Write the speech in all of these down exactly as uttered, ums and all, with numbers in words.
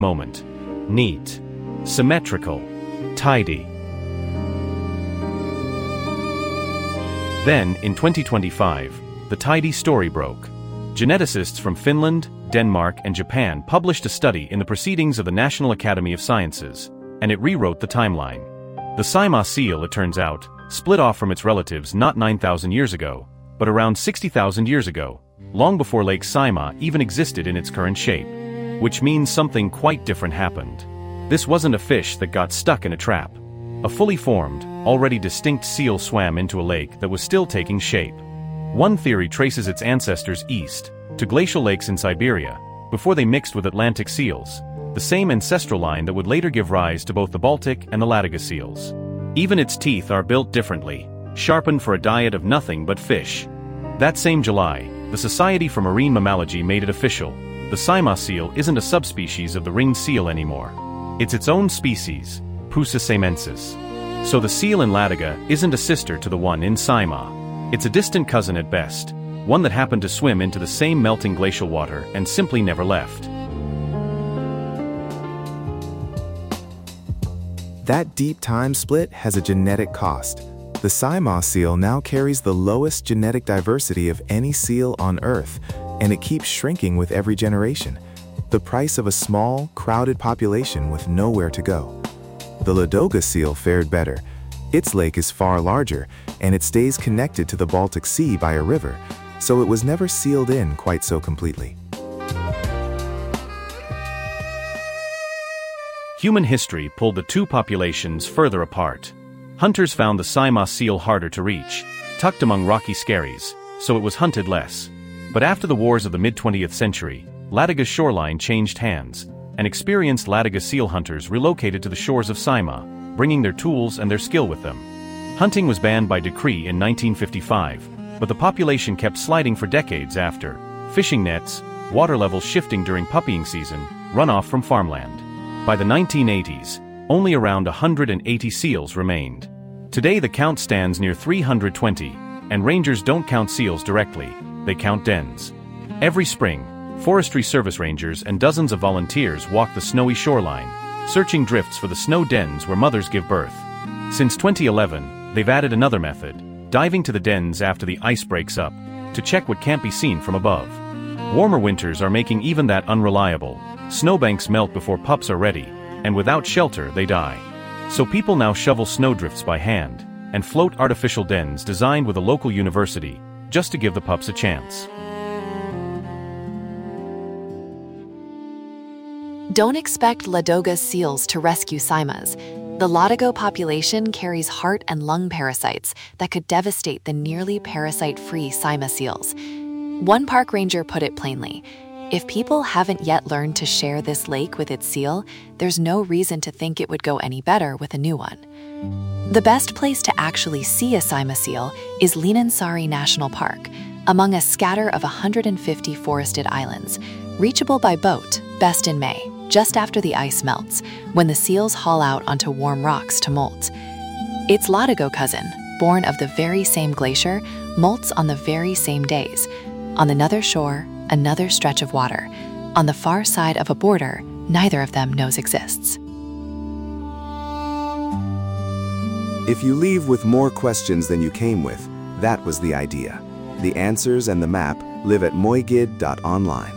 moment. Neat. Symmetrical. Tidy. Then, in twenty twenty-five, the tidy story broke. Geneticists from Finland, Denmark, and Japan published a study in the Proceedings of the National Academy of Sciences, and it rewrote the timeline. The Saimaa seal, it turns out, split off from its relatives not nine thousand years ago, but around sixty thousand years ago, long before Lake Saimaa even existed in its current shape. Which means something quite different happened. This wasn't a fish that got stuck in a trap. A fully formed, already distinct seal swam into a lake that was still taking shape. One theory traces its ancestors east, to glacial lakes in Siberia, before they mixed with Atlantic seals, the same ancestral line that would later give rise to both the Baltic and the Ladoga seals. Even its teeth are built differently, sharpened for a diet of nothing but fish. That same July, the Society for Marine Mammalogy made it official. The Saimaa seal isn't a subspecies of the ringed seal anymore. It's its own species, Pusa saimensis. So the seal in Ladoga isn't a sister to the one in Saimaa. It's a distant cousin at best, one that happened to swim into the same melting glacial water and simply never left. That deep time split has a genetic cost. The Saimaa seal now carries the lowest genetic diversity of any seal on Earth, and it keeps shrinking with every generation. The price of a small, crowded population with nowhere to go. The Ladoga seal fared better. Its lake is far larger, and it stays connected to the Baltic Sea by a river, so it was never sealed in quite so completely. Human history pulled the two populations further apart. Hunters found the Saimaa seal harder to reach, tucked among rocky skerries, so it was hunted less. But after the wars of the mid-twentieth century, Ladoga's shoreline changed hands, and experienced Ladoga seal hunters relocated to the shores of Saimaa, bringing their tools and their skill with them. Hunting was banned by decree in nineteen fifty-five, but the population kept sliding for decades after. Fishing nets, water levels shifting during puppying season, runoff from farmland. By the nineteen eighties, only around one hundred eighty seals remained. Today the count stands near three hundred twenty, and rangers don't count seals directly, they count dens. Every spring, Forestry Service rangers and dozens of volunteers walk the snowy shoreline, searching drifts for the snow dens where mothers give birth. Since twenty eleven, they've added another method, diving to the dens after the ice breaks up, to check what can't be seen from above. Warmer winters are making even that unreliable. Snowbanks melt before pups are ready, and without shelter they die. So people now shovel snowdrifts by hand, and float artificial dens designed with a local university, just to give the pups a chance. Don't expect Ladoga seals to rescue Saimaas. The Ladoga population carries heart and lung parasites that could devastate the nearly parasite-free Saimaa seals. One park ranger put it plainly, if people haven't yet learned to share this lake with its seal, there's no reason to think it would go any better with a new one. The best place to actually see a Saimaa seal is Linnansaari National Park, among a scatter of one hundred fifty forested islands, reachable by boat, best in May, just after the ice melts, when the seals haul out onto warm rocks to molt. Its Ladoga cousin, born of the very same glacier, molts on the very same days. On another shore, another stretch of water. On the far side of a border, neither of them knows exists. If you leave with more questions than you came with, that was the idea. The answers and the map live at moigid dot online.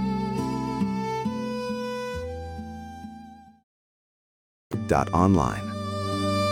Online.